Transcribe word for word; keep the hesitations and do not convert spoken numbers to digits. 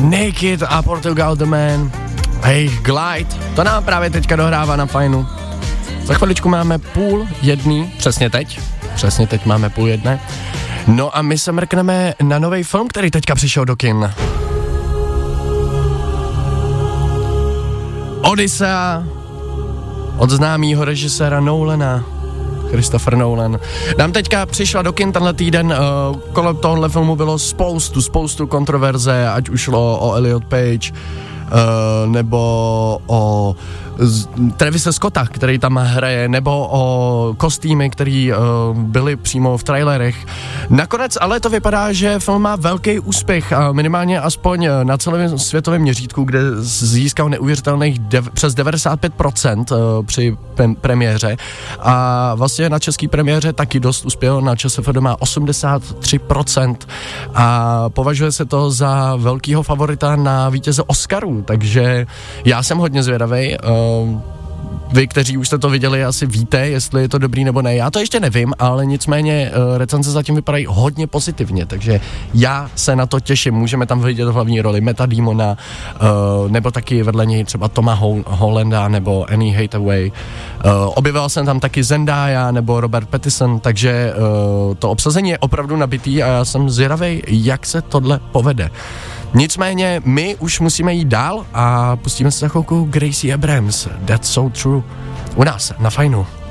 Naked a Portugal The Man. Hej, Glide, to nám právě teďka dohrává na Fajnu. Za chviličku máme půl jedný, přesně teď, přesně teď máme půl jedné. No a my se mrkneme na nový film, který teďka přišel do kin. Odyssea od známýho režiséra Nolana, Christopher Nolan. Nám teďka přišla do kin tenhle týden, uh, kolem tohohle filmu bylo spoustu, spoustu kontroverze, ať už šlo o Elliot Page, Uh, nebo o z, Travise Scotta, který tam hraje, nebo o kostýmy, který uh, byly přímo v trailerech. Nakonec ale to vypadá, že film má velký úspěch, a minimálně aspoň na celém světovém měřítku, kde získal neuvěřitelných dev, přes devadesát pět procent uh, při pre- premiéře a vlastně na český premiéře taky dost uspěl, na ČSFD má osmdesát tři procent a považuje se to za velkýho favorita na vítěze Oscarů, takže já jsem hodně zvědavej. Uh, vy, kteří už jste to viděli, asi víte, jestli je to dobrý nebo ne. Já to ještě nevím, ale nicméně uh, recenze zatím vypadají hodně pozitivně, takže já se na to těším. Můžeme tam vidět hlavní roli Metta Damona, uh, nebo taky vedle něj třeba Toma Hollanda nebo Annie Hathaway. Uh, objevil jsem tam taky Zendaya nebo Robert Pattinson, takže uh, to obsazení je opravdu nabitý a já jsem zvědavej, jak se tohle povede. Nicméně my už musíme jít dál a pustíme se za chvilku Gracie Abrams, That's So True, u nás na Fajnu.